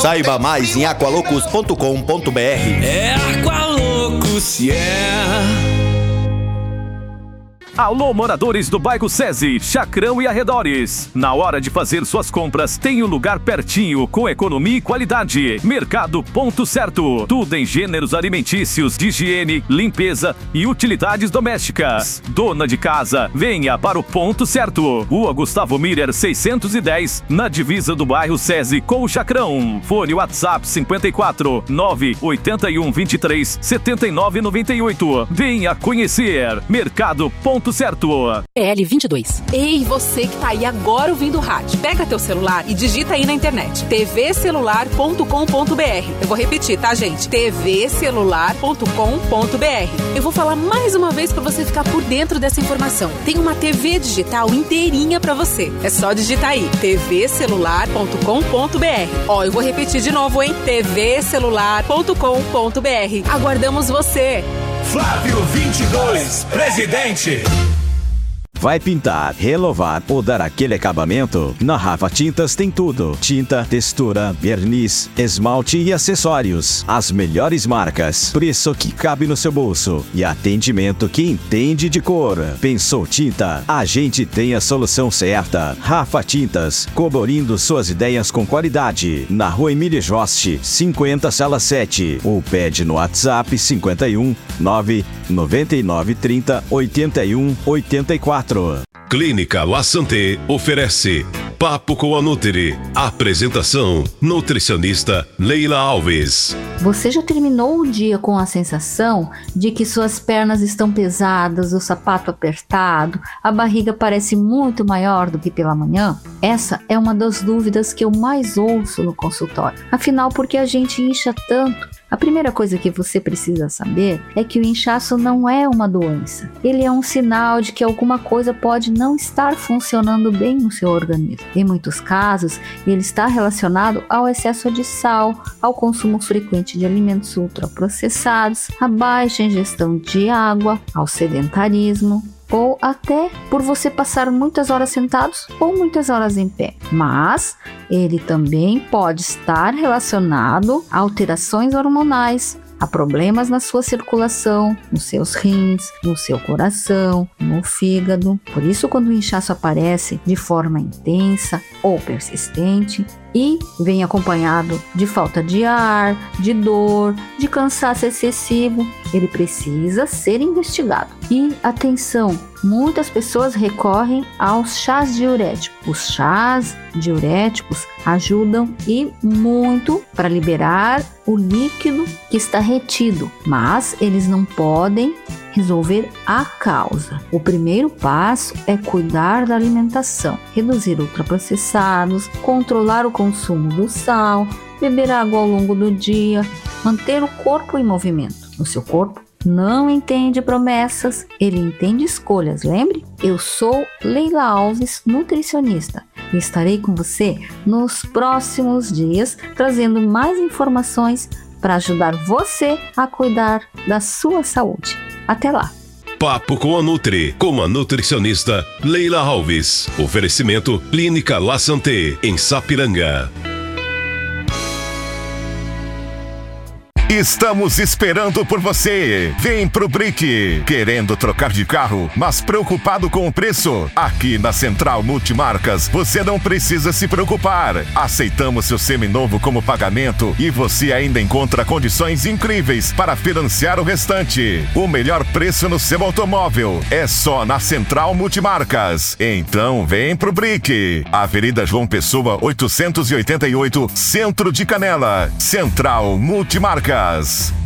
Saiba mais em aqualocos.com.br. É Aqualocos, yeah. Alô, moradores do bairro SESI, Chacrão e arredores. Na hora de fazer suas compras, tem um lugar pertinho, com economia e qualidade. Mercado Ponto Certo. Tudo em gêneros alimentícios, de higiene, limpeza e utilidades domésticas. Dona de casa, venha para o Ponto Certo. Rua Gustavo Miller, 610, na divisa do bairro SESI com o Chacrão. Fone WhatsApp 54 981 23 79 98. Venha conhecer. Mercado Ponto Certo. PL22. Ei, você que tá aí agora ouvindo o rádio. Pega teu celular e digita aí na internet. tvcelular.com.br. Eu vou repetir, tá, gente? tvcelular.com.br. Eu vou falar mais uma vez pra você ficar por dentro dessa informação. Tem uma TV digital inteirinha pra você. É só digitar aí. tvcelular.com.br. Ó, eu vou repetir de novo, hein? tvcelular.com.br. Aguardamos você. Flávio 22, presidente. Vai pintar, renovar ou dar aquele acabamento? Na Rafa Tintas tem tudo. Tinta, textura, verniz, esmalte e acessórios. As melhores marcas. Preço que cabe no seu bolso. E atendimento que entende de cor. Pensou tinta? A gente tem a solução certa. Rafa Tintas. Colorindo suas ideias com qualidade. Na Rua Emília Joste, 50 Sala 7. Ou pede no WhatsApp 51 9 99 30 81 84. Clínica La Santé oferece Papo com a Nutri. Apresentação: nutricionista Leila Alves. Você já terminou o dia com a sensação de que suas pernas estão pesadas, o sapato apertado, a barriga parece muito maior do que pela manhã? Essa é uma das dúvidas que eu mais ouço no consultório. Afinal, por que a gente incha tanto? A primeira coisa que você precisa saber é que o inchaço não é uma doença. Ele é um sinal de que alguma coisa pode não estar funcionando bem no seu organismo. Em muitos casos, ele está relacionado ao excesso de sal, ao consumo frequente de alimentos ultraprocessados, à baixa ingestão de água, ao sedentarismo, ou até por você passar muitas horas sentados ou muitas horas em pé. Mas ele também pode estar relacionado a alterações hormonais, a problemas na sua circulação, nos seus rins, no seu coração, no fígado. Por isso, quando o inchaço aparece de forma intensa ou persistente e vem acompanhado de falta de ar, de dor, de cansaço excessivo, ele precisa ser investigado. E atenção, muitas pessoas recorrem aos chás diuréticos. Os chás diuréticos ajudam e muito para liberar o líquido que está retido, mas eles não podem resolver a causa. O primeiro passo é cuidar da alimentação, reduzir ultraprocessados, controlar o consumo do sal, beber água ao longo do dia, manter o corpo em movimento. O seu corpo não entende promessas, ele entende escolhas, lembre? Eu sou Leila Alves, nutricionista, e estarei com você nos próximos dias, trazendo mais informações para ajudar você a cuidar da sua saúde. Até lá! Papo com a Nutri, com a nutricionista Leila Alves. Oferecimento Clínica La Santé, em Sapiranga. Estamos esperando por você. Vem pro Brick. Querendo trocar de carro, mas preocupado com o preço? Aqui na Central Multimarcas, você não precisa se preocupar. Aceitamos seu seminovo como pagamento e você ainda encontra condições incríveis para financiar o restante. O melhor preço no seu automóvel é só na Central Multimarcas. Então vem pro Brick. Avenida João Pessoa, 888, Centro de Canela. Central Multimarcas.